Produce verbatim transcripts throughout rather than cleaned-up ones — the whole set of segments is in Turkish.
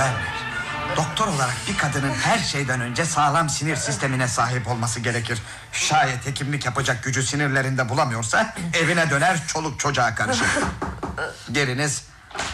Werner, doktor olarak bir kadının her şeyden önce sağlam sinir sistemine sahip olması gerekir. Şayet hekimlik yapacak gücü sinirlerinde bulamıyorsa evine döner, çoluk çocuğa karışır. Geriniz.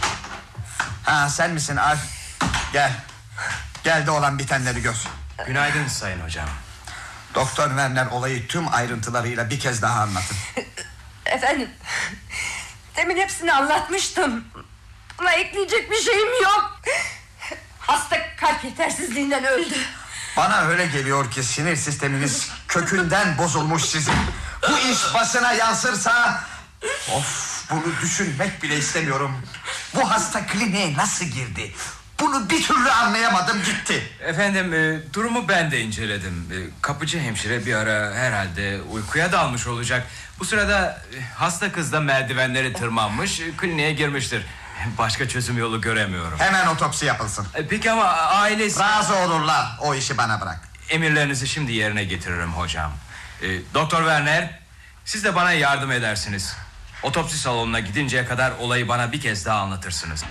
Ha, sen misin Alf? Gel. Gel de olan bitenleri gör. Günaydın sayın hocam. Doktor Werner olayı tüm ayrıntılarıyla bir kez daha anlatın. Efendim, demin hepsini anlatmıştım. Buna ekleyecek bir şeyim yok. Hasta kalp yetersizliğinden öldü. Bana öyle geliyor ki sinir sisteminiz kökünden bozulmuş sizin. Bu iş basına yansırsa... Of, bunu düşünmek bile istemiyorum. Bu hasta kliniğe nasıl girdi? Bunu bir türlü anlayamadım gitti. Efendim e, durumu ben de inceledim. E, kapıcı hemşire bir ara herhalde uykuya dalmış olacak. Bu sırada e, hasta kız da merdivenleri tırmanmış, e, kliniğe girmiştir. Başka çözüm yolu göremiyorum. Hemen otopsi yapılsın. E, peki ama ailesi... Razı olurlar, o işi bana bırak. Emirlerinizi şimdi yerine getiririm hocam. e, Doktor Werner, siz de bana yardım edersiniz. Otopsi salonuna gidinceye kadar olayı bana bir kez daha anlatırsınız.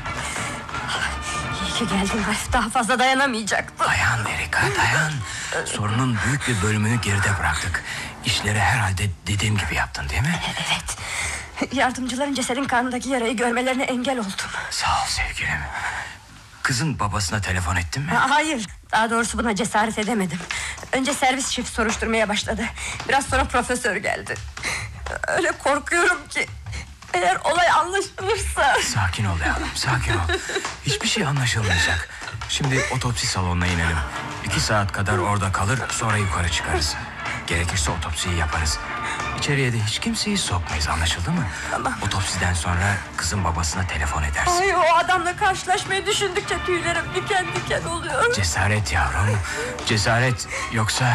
İyi ki geldin Alf, daha fazla dayanamayacaktım. Dayan Erika, dayan. Sorunun büyük bir bölümünü geride bıraktık. İşleri herhalde dediğim gibi yaptın değil mi? Evet. Yardımcıların cesedin karnındaki yarayı görmelerine engel oldum. Sağ ol sevgilim. Kızın babasına telefon ettin mi? Hayır, daha doğrusu buna cesaret edemedim. Önce servis şefi soruşturmaya başladı. Biraz sonra profesör geldi. Öyle korkuyorum ki eğer olay anlaşılırsa... Sakin ol yavrum, sakin ol. Hiçbir şey anlaşılmayacak. Şimdi otopsi salonuna inelim. İki saat kadar orada kalır, sonra yukarı çıkarız. Gerekirse otopsiyi yaparız. İçeriye de hiç kimseyi sokmayız, anlaşıldı mı? Tamam. Otopsiden sonra kızın babasına telefon edersin. Ay, o adamla karşılaşmayı düşündükçe tüylerim diken diken oluyor. Cesaret yavrum, cesaret, yoksa...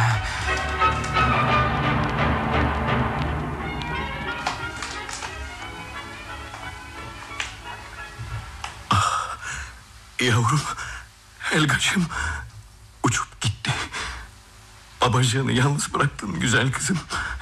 Ah, yavrum, Helgacığım uçup gitti. Babacığını yalnız bıraktın güzel kızım.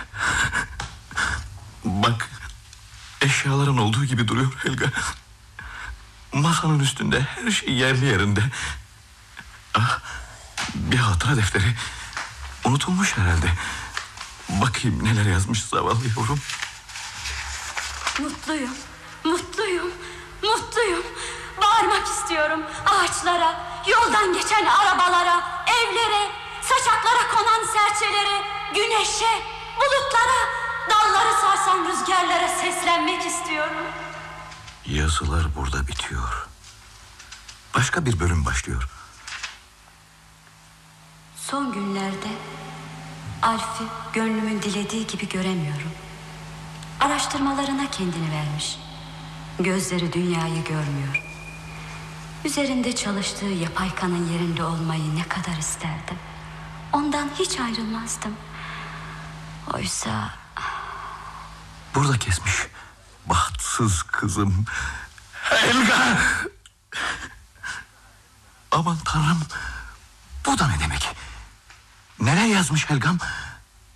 Bak, eşyaların olduğu gibi duruyor Helga. Masanın üstünde her şey yerli yerinde. Ah, bir hatıra defteri unutulmuş herhalde. Bakayım neler yazmış zavallı yavrum. Mutluyum, mutluyum, mutluyum. Bağırmak istiyorum ağaçlara, yoldan geçen arabalara, evlere, saçaklara konan serçelere, güneşe, bulutlara, dalları sarsan rüzgarlara seslenmek istiyorum. Yazılar burada bitiyor. Başka bir bölüm başlıyor. Son günlerde Alf'i gönlümün dilediği gibi göremiyorum. Araştırmalarına kendini vermiş. Gözleri dünyayı görmüyor. Üzerinde çalıştığı yapay kanın yerinde olmayı ne kadar isterdim. Ondan hiç ayrılmazdım. Oysa... Burada kesmiş. Bahtsız kızım. Helga! Aman tanrım. Bu da ne demek? Neler yazmış Helgam?